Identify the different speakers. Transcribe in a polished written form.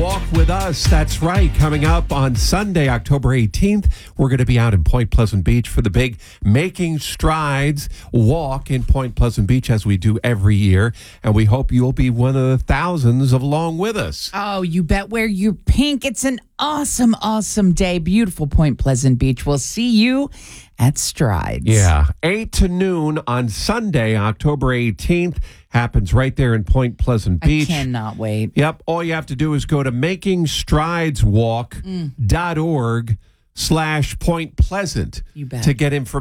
Speaker 1: Walk with us. That's right. Coming up on Sunday, October 18th, we're going to be out in Point Pleasant Beach for the big Making Strides walk in Point Pleasant Beach, as we do every year. And we hope you'll be one of the thousands along with us.
Speaker 2: Oh, you bet. Wear your pink. It's an awesome, awesome day. Beautiful Point Pleasant Beach. We'll see you at Strides.
Speaker 1: Yeah. 8 to noon on Sunday, October 18th. Happens right there in Point Pleasant Beach.
Speaker 2: I cannot wait.
Speaker 1: Yep. All you have to do is go to makingstrideswalk.org/Point Pleasant
Speaker 2: You bet.
Speaker 1: to get information.